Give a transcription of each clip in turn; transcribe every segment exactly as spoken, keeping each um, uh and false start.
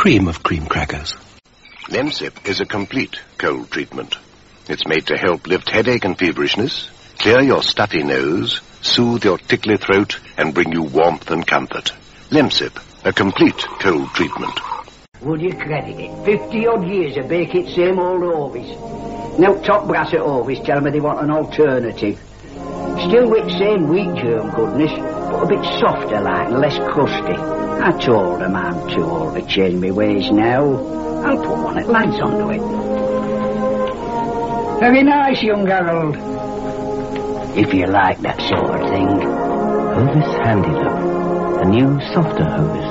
cream of cream crackers. Lemsip is a complete cold treatment. It's made to help lift headache and feverishness, clear your stuffy nose, soothe your tickly throat, and bring you warmth and comfort. Lemsip, a complete cold treatment. Would you credit it? Fifty-odd years of bake it same old Orvis. Now top brass at Orvis tell me they want an alternative. Still with same wheat germ goodness, but a bit softer like and less crusty. I told them I'm too old to change my ways now. I'll put one at lights onto it. Very nice, young Harold. If you like that sort of thing. Hovis Handy Look, the new softer Hovis.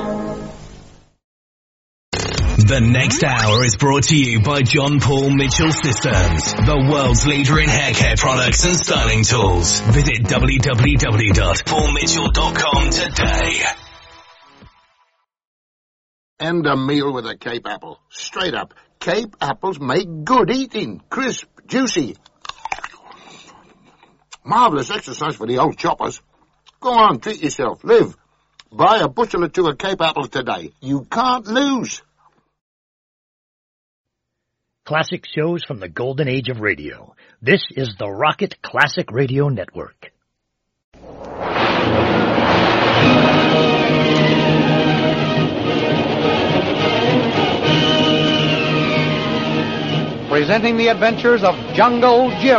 The next hour is brought to you by John Paul Mitchell Systems, the world's leader in hair care products and styling tools. Visit w w w dot paul mitchell dot com today. And a meal with a Cape apple. Straight up. Cape apples make good eating. Crisp, juicy. Marvellous exercise for the old choppers. Go on, treat yourself. Live. Buy a bushel or two of Cape apples today. You can't lose. Classic shows from the golden age of radio. This is the Rocket Classic Radio Network. Presenting the adventures of Jungle Jim.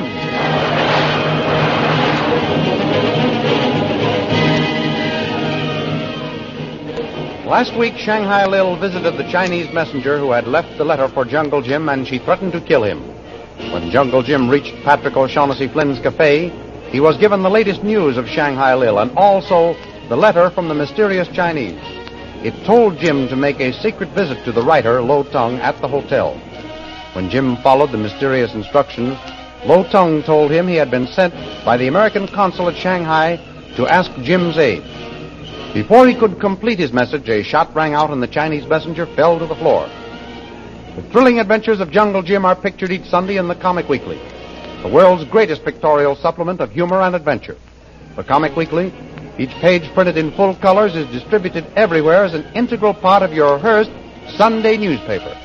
Last week, Shanghai Lil visited the Chinese messenger who had left the letter for Jungle Jim, and she threatened to kill him. When Jungle Jim reached Patrick O'Shaughnessy Flynn's cafe, he was given the latest news of Shanghai Lil and also the letter from the mysterious Chinese. It told Jim to make a secret visit to the writer, Lo Tung, at the hotel. When Jim followed the mysterious instructions, Lo Tung told him he had been sent by the American consul at Shanghai to ask Jim's aid. Before he could complete his message, a shot rang out and the Chinese messenger fell to the floor. The thrilling adventures of Jungle Jim are pictured each Sunday in the Comic Weekly, the world's greatest pictorial supplement of humor and adventure. The Comic Weekly, each page printed in full colors, is distributed everywhere as an integral part of your Hearst Sunday newspaper.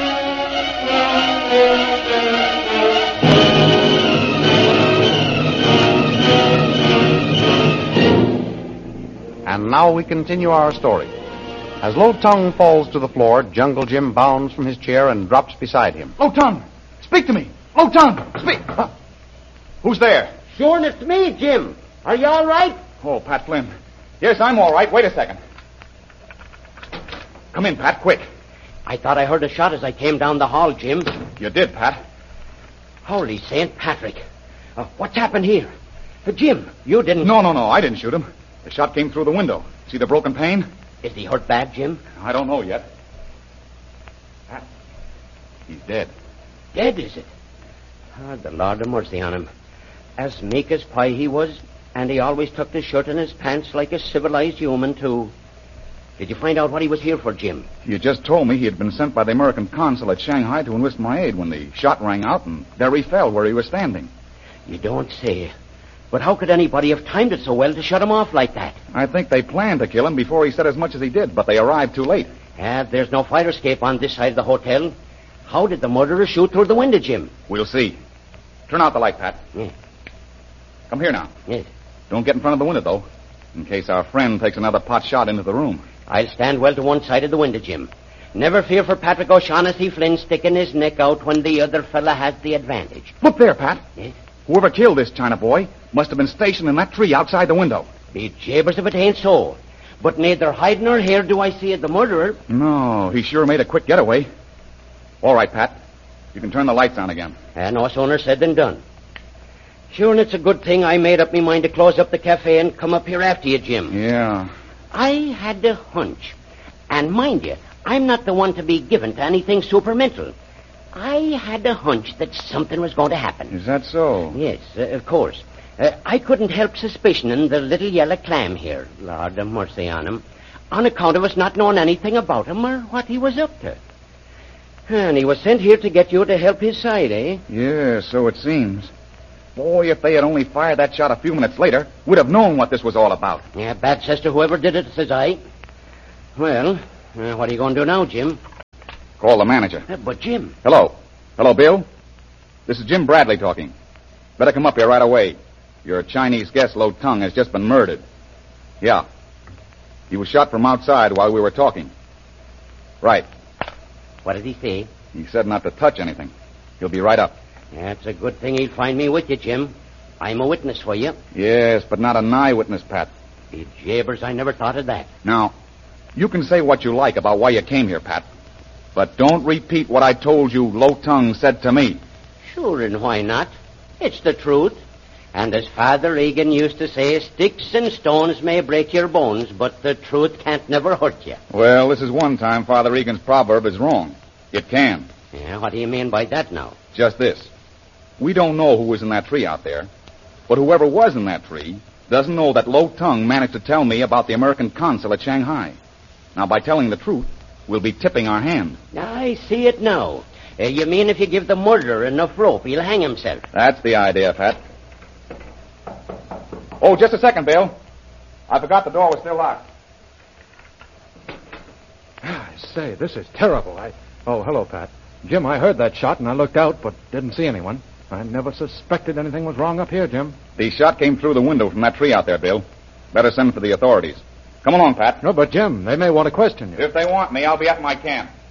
And now we continue our story. As Lo Tung falls to the floor, Jungle Jim bounds from his chair and drops beside him. Lo Tung, speak to me. Lo Tung, speak. Huh? Who's there? Sure, it's me, Jim. Are you all right? Oh, Pat Flynn. Yes, I'm all right. Wait a second. Come in, Pat, quick. I thought I heard a shot as I came down the hall, Jim. You did, Pat. Holy Saint Patrick. Uh, what's happened here? Uh, Jim, you didn't... No, no, no, I didn't shoot him. The shot came through the window. See the broken pane? Is he hurt bad, Jim? I don't know yet. Pat, he's dead. Dead, is it? Oh, the Lord have mercy on him. As meek as pie he was, and he always tucked his shirt in his pants like a civilized human, too. Did you find out what he was here for, Jim? You just told me he had been sent by the American consul at Shanghai to enlist my aid when the shot rang out, and there he fell where he was standing. You don't say. But how could anybody have timed it so well to shut him off like that? I think they planned to kill him before he said as much as he did, but they arrived too late. Ah, there's no fire escape on this side of the hotel. How did the murderer shoot through the window, Jim? We'll see. Turn out the light, Pat. Yeah. Come here now. Yes. Don't get in front of the window, though, in case our friend takes another pot shot into the room. I'll stand well to one side of the window, Jim. Never fear for Patrick O'Shaughnessy Flynn sticking his neck out when the other fella has the advantage. Look there, Pat. Yes? Whoever killed this China boy must have been stationed in that tree outside the window. Be jabers if it ain't so. But neither hide nor hair do I see the murderer. No, he sure made a quick getaway. All right, Pat. You can turn the lights on again. And no sooner said than done. Sure, and it's a good thing I made up me mind to close up the cafe and come up here after you, Jim. Yeah. I had a hunch. And mind you, I'm not the one to be given to anything supermental. I had a hunch that something was going to happen. Is that so? Yes, uh, of course. Uh, I couldn't help suspicioning the little yellow clam here, Lord have mercy on him, on account of us not knowing anything about him or what he was up to. And he was sent here to get you to help his side, eh? Yeah, so it seems. Boy, if they had only fired that shot a few minutes later, we'd have known what this was all about. Yeah, bad cess to whoever did it, says I. Well, uh, what are you going to do now, Jim? Call the manager. Uh, but, Jim... Hello. Hello, Bill. This is Jim Bradley talking. Better come up here right away. Your Chinese guest, Lo Tung, has just been murdered. Yeah. He was shot from outside while we were talking. Right. What did he say? He said not to touch anything. He'll be right up. That's a good thing he'll find me with you, Jim. I'm a witness for you. Yes, but not an eyewitness, Pat. Be jabbers, I never thought of that. Now, you can say what you like about why you came here, Pat. But don't repeat what I told you Lo Tung said to me. Sure, and why not? It's the truth. And as Father Egan used to say, sticks and stones may break your bones, but the truth can't never hurt you. Well, this is one time Father Egan's proverb is wrong. It can. Yeah, what do you mean by that now? Just this. We don't know who was in that tree out there, but whoever was in that tree doesn't know that Lo Tung managed to tell me about the American consul at Shanghai. Now, by telling the truth, we'll be tipping our hand. I see it now. Uh, you mean if you give the murderer enough rope, he'll hang himself? That's the idea, Pat. Oh, just a second, Bill. I forgot the door was still locked. I say, this is terrible. I... Oh, hello, Pat. Jim, I heard that shot and I looked out, but didn't see anyone. I never suspected anything was wrong up here, Jim. The shot came through the window from that tree out there, Bill. Better send for the authorities. Come along, Pat. No, but Jim, they may want to question you. If they want me, I'll be at my camp.